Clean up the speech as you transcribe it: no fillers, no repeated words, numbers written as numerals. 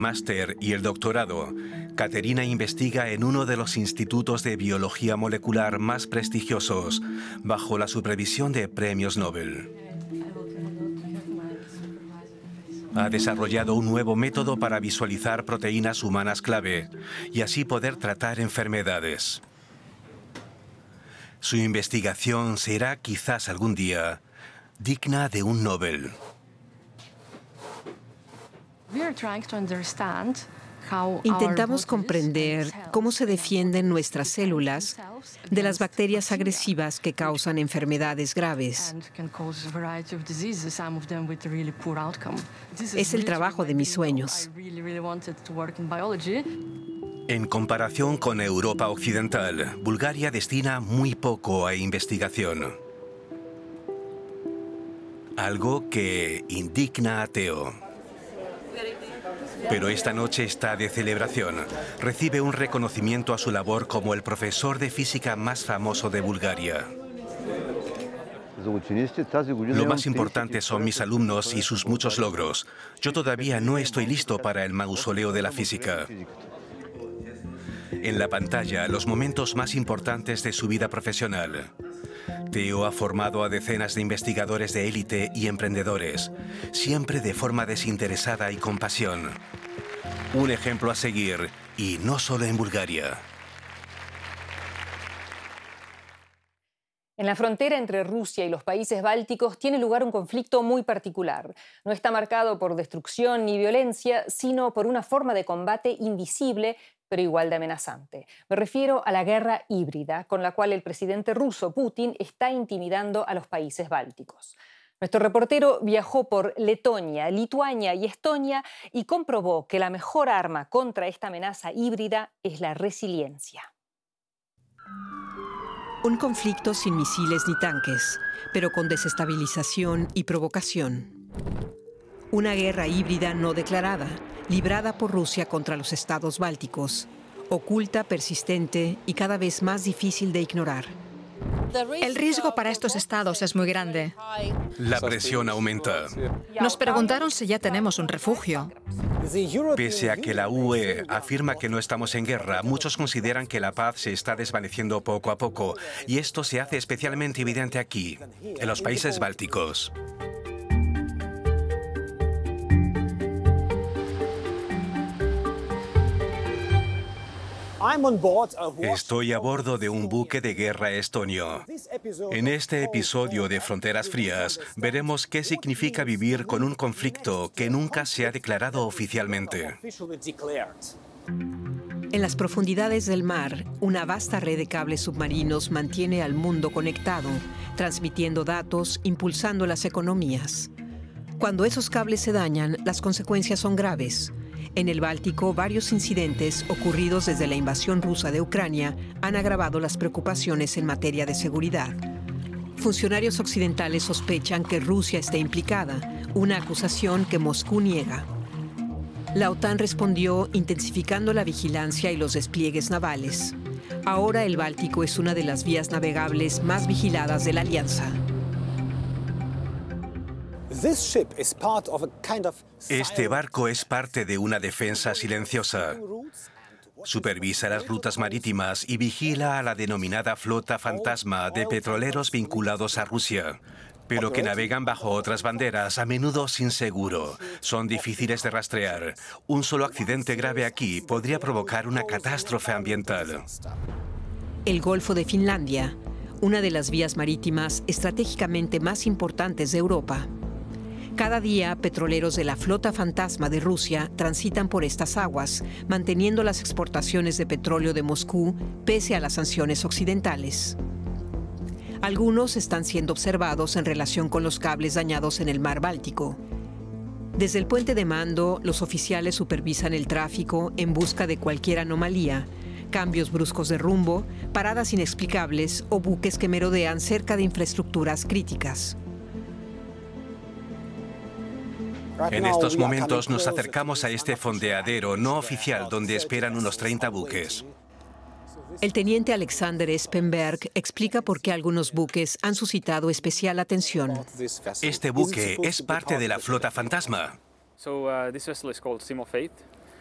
máster y el doctorado, Caterina investiga en uno de los institutos de biología molecular más prestigiosos, bajo la supervisión de premios Nobel. Ha desarrollado un nuevo método para visualizar proteínas humanas clave y así poder tratar enfermedades. Su investigación será quizás algún día digna de un Nobel. Intentamos comprender cómo se defienden nuestras células de las bacterias agresivas que causan enfermedades graves. Es el trabajo de mis sueños. En comparación con Europa Occidental, Bulgaria destina muy poco a investigación. Algo que indigna a Teo. Pero esta noche está de celebración. Recibe un reconocimiento a su labor como el profesor de física más famoso de Bulgaria. Lo más importante son mis alumnos y sus muchos logros. Yo todavía no estoy listo para el mausoleo de la física. En la pantalla, los momentos más importantes de su vida profesional. Teo ha formado a decenas de investigadores de élite y emprendedores, siempre de forma desinteresada y con pasión. Un ejemplo a seguir, y no solo en Bulgaria. En la frontera entre Rusia y los países bálticos tiene lugar un conflicto muy particular. No está marcado por destrucción ni violencia, sino por una forma de combate invisible, pero igual de amenazante. Me refiero a la guerra híbrida, con la cual el presidente ruso Putin está intimidando a los países bálticos. Nuestro reportero viajó por Letonia, Lituania y Estonia y comprobó que la mejor arma contra esta amenaza híbrida es la resiliencia. Un conflicto sin misiles ni tanques, pero con desestabilización y provocación. Una guerra híbrida no declarada, librada por Rusia contra los estados bálticos, oculta, persistente y cada vez más difícil de ignorar. El riesgo para estos estados es muy grande. La presión aumenta. Nos preguntaron si ya tenemos un refugio. Pese a que la UE afirma que no estamos en guerra, muchos consideran que la paz se está desvaneciendo poco a poco, y esto se hace especialmente evidente aquí, en los países bálticos. Estoy a bordo de un buque de guerra estonio. En este episodio de Fronteras Frías veremos qué significa vivir con un conflicto que nunca se ha declarado oficialmente. En las profundidades del mar, una vasta red de cables submarinos mantiene al mundo conectado, transmitiendo datos, impulsando las economías. Cuando esos cables se dañan, las consecuencias son graves. En el Báltico, varios incidentes ocurridos desde la invasión rusa de Ucrania han agravado las preocupaciones en materia de seguridad. Funcionarios occidentales sospechan que Rusia está implicada, una acusación que Moscú niega. La OTAN respondió intensificando la vigilancia y los despliegues navales. Ahora el Báltico es una de las vías navegables más vigiladas de la alianza. Este barco es parte de una defensa silenciosa. Supervisa las rutas marítimas y vigila a la denominada flota fantasma de petroleros vinculados a Rusia, pero que navegan bajo otras banderas, a menudo sin seguro. Son difíciles de rastrear. Un solo accidente grave aquí podría provocar una catástrofe ambiental. El Golfo de Finlandia, una de las vías marítimas estratégicamente más importantes de Europa. Cada día, petroleros de la flota fantasma de Rusia transitan por estas aguas, manteniendo las exportaciones de petróleo de Moscú pese a las sanciones occidentales. Algunos están siendo observados en relación con los cables dañados en el mar Báltico. Desde el puente de mando, los oficiales supervisan el tráfico en busca de cualquier anomalía, cambios bruscos de rumbo, paradas inexplicables o buques que merodean cerca de infraestructuras críticas. En estos momentos nos acercamos a este fondeadero no oficial donde esperan unos 30 buques. El teniente Alexander Espenberg explica por qué algunos buques han suscitado especial atención. Este buque es parte de la flota fantasma.